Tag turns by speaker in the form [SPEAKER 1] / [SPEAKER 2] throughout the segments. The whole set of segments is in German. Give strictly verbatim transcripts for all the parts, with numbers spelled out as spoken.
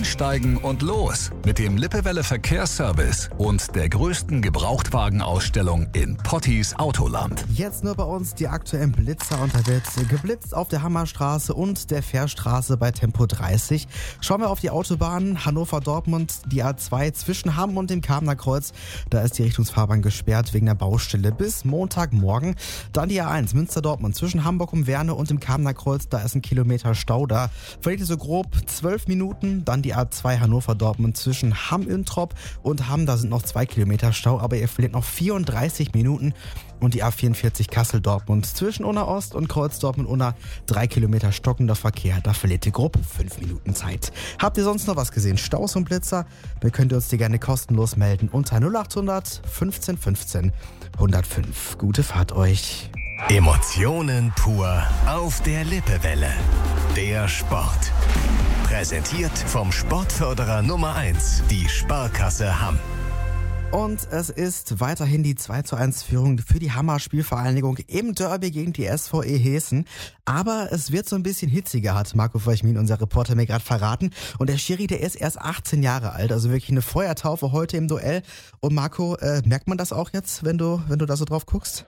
[SPEAKER 1] Einsteigen und los mit dem Lippewelle Verkehrsservice und der größten Gebrauchtwagenausstellung in Pottis Autoland.
[SPEAKER 2] Jetzt nur bei uns die aktuellen Blitzer und da wird geblitzt auf der Hammerstraße und der Fährstraße bei Tempo dreißig. Schauen wir auf die Autobahnen Hannover-Dortmund, die A zwei zwischen Hamm und dem Kamener Kreuz. Da ist die Richtungsfahrbahn gesperrt wegen der Baustelle bis Montagmorgen. Dann die A eins Münster-Dortmund zwischen Hamburg um Werne und dem Kamener Kreuz. Da ist ein Kilometer Stau. Da verliert ihr so grob zwölf Minuten. Dann die A zwei Hannover-Dortmund zwischen Hamm-Üntrop und Hamm. Da sind noch zwei Kilometer Stau, aber ihr verliert noch vierunddreißig Minuten. Und die A vierundvierzig Kassel-Dortmund zwischen Unna Ost und Kreuz Dortmund-Unna. Drei Kilometer stockender Verkehr. Da verliert ihr grob fünf Minuten Zeit. Habt ihr sonst noch was gesehen? Staus und Blitzer? Dann könnt ihr uns die gerne kostenlos melden unter null achthundert fünfzehn fünfzehn hundertfünf. Gute Fahrt euch.
[SPEAKER 3] Emotionen pur auf der Lippewelle. Der Sport. Präsentiert vom Sportförderer Nummer eins, die Sparkasse Hamm.
[SPEAKER 2] Und es ist weiterhin die zwei zu eins Führung für die Hammer Spielvereinigung im Derby gegen die S V E Heeßen. Aber es wird so ein bisschen hitziger, hat Marco Feuchmin, unser Reporter, mir gerade verraten. Und der Schiri, der ist erst achtzehn Jahre alt, also wirklich eine Feuertaufe heute im Duell. Und Marco, äh, merkt man das auch jetzt, wenn du, wenn du da so drauf guckst?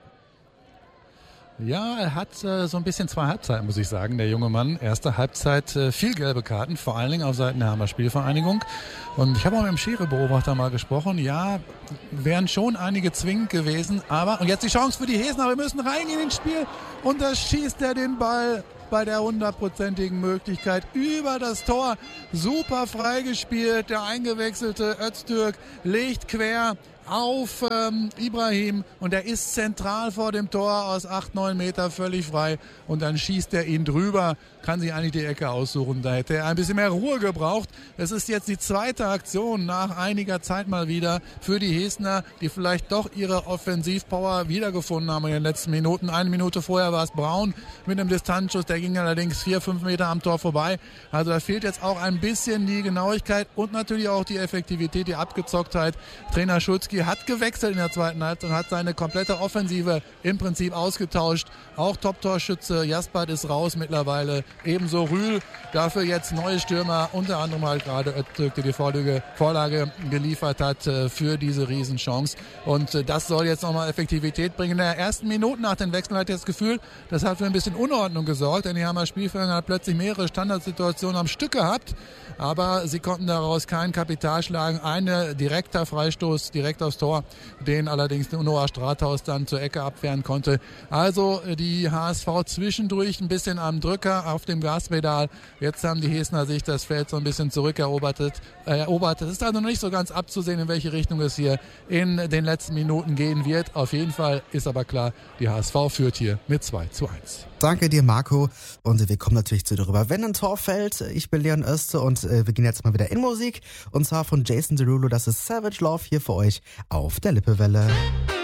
[SPEAKER 4] Ja, er hat äh, so ein bisschen zwei Halbzeiten, muss ich sagen, der junge Mann. Erste Halbzeit äh, viel gelbe Karten, vor allen Dingen auf Seiten der Hammer Spielvereinigung. Und ich habe auch mit dem Schiri-Beobachter mal gesprochen. Ja, wären schon einige zwingend gewesen. Aber, und jetzt die Chance für die Heeßen, aber wir müssen rein in das Spiel. Und da schießt er den Ball bei der hundertprozentigen Möglichkeit über das Tor. Super freigespielt. Der eingewechselte Öztürk legt quer auf ähm, Ibrahim und er ist zentral vor dem Tor aus acht, neun Meter völlig frei und dann schießt er ihn drüber, kann sich eigentlich die Ecke aussuchen, da hätte er ein bisschen mehr Ruhe gebraucht. Es ist jetzt die zweite Aktion nach einiger Zeit mal wieder für die Heesner, die vielleicht doch ihre Offensivpower wiedergefunden haben in den letzten Minuten. Eine Minute vorher war es Braun mit einem Distanzschuss, der ging allerdings vier, fünf Meter am Tor vorbei. Also da fehlt jetzt auch ein bisschen die Genauigkeit und natürlich auch die Effektivität, die Abgezocktheit. Trainer Schulzki hat gewechselt in der zweiten Halbzeit und hat seine komplette Offensive im Prinzip ausgetauscht. Auch Top-Torschütze Jaspert ist raus mittlerweile. Ebenso Rühl. Dafür jetzt neue Stürmer, unter anderem halt gerade Öztürk, der die Vorlage, Vorlage geliefert hat für diese Riesenchance. Und das soll jetzt nochmal Effektivität bringen. In der ersten Minute nach dem Wechsel hat er das Gefühl, das hat für ein bisschen Unordnung gesorgt, denn die Hammer Spielführung hat plötzlich mehrere Standardsituationen am Stück gehabt. Aber sie konnten daraus kein Kapital schlagen. Eine direkter Freistoß, direkt aufs Tor, den allerdings Noah Strathaus dann zur Ecke abwehren konnte. Also die H S V zwischendurch ein bisschen am Drücker auf dem Gaspedal. Jetzt haben die Heesner sich das Feld so ein bisschen zurückerobert. Äh, erobert. Es ist also noch nicht so ganz abzusehen, in welche Richtung es hier in den letzten Minuten gehen wird. Auf jeden Fall ist aber klar, die H S V führt hier mit zwei zu eins.
[SPEAKER 2] Danke dir, Marco. Und wir kommen natürlich zu darüber, wenn ein Tor fällt. Ich bin Leon Öste und äh, wir gehen jetzt mal wieder in Musik. Und zwar von Jason Derulo. Das ist Savage Love hier für euch auf der Lippewelle.